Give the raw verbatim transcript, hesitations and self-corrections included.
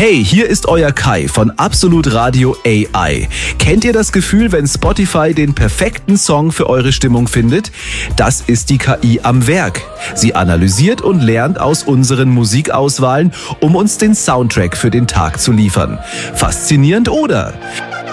Hey, hier ist euer Kai von Absolut Radio A I. Kennt ihr das Gefühl, wenn Spotify den perfekten Song für eure Stimmung findet? Das ist die K I am Werk. Sie analysiert und lernt aus unseren Musikauswahlen, um uns den Soundtrack für den Tag zu liefern. Faszinierend, oder?